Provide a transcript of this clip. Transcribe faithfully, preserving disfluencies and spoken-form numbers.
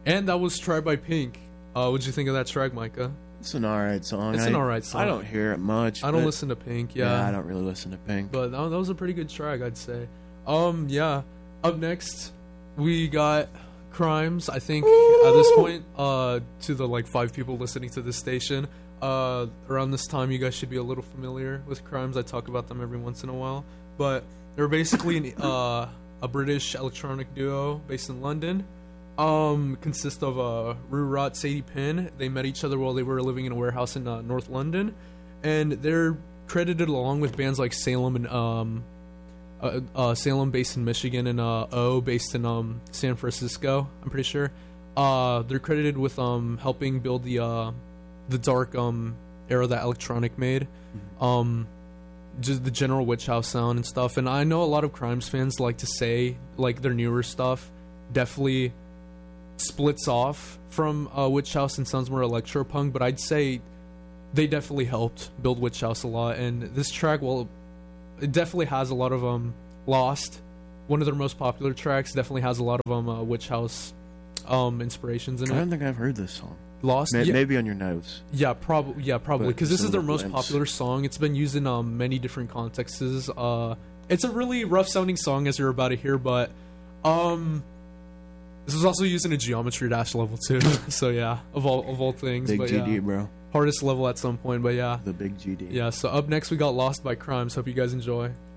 And that was Tried by Pink. Uh, what'd you think of that track, Micah? It's an alright song. It's I, an alright song. I don't hear it much. I don't but, listen to Pink, yeah. Yeah, I don't really listen to Pink. But that, that was a pretty good track, I'd say. Um, yeah. Up next, we got Crimes. I think at this point, uh, to the like five people listening to this station, uh, around this time, you guys should be a little familiar with Crimes. I talk about them every once in a while. But they're basically an, uh, a British electronic duo based in London. Um, consist of uh, Rue Rot, Sadie Pin. They met each other while they were living in a warehouse in uh, North London, and they're credited along with bands like Salem and um, uh, uh, Salem based in Michigan and uh, O based in um, San Francisco. I'm pretty sure. Uh, they're credited with um, helping build the uh, the dark um, era that electronic made. Mm-hmm. Um, just the general Witch House sound and stuff. And I know a lot of Crimes fans like to say like their newer stuff definitely splits off from uh, Witch House and sounds more electropunk, but I'd say they definitely helped build Witch House a lot. And this track, well, it definitely has a lot of um Lost, one of their most popular tracks, definitely has a lot of um uh, Witch House um inspirations in it. I don't think I've heard this song. Lost, Ma- yeah. maybe on your notes. Yeah, probably. Yeah, probably because this is their most glimpse. popular song. It's been used in um many different contexts. Uh, it's a really rough sounding song as you're about to hear, but um. This was also used in a Geometry Dash level too, so yeah, of all of all things. Big but G D, yeah. bro. Hardest level at some point, but yeah. The big G D. Yeah, so up next we got Lost by Crimes. Hope you guys enjoy.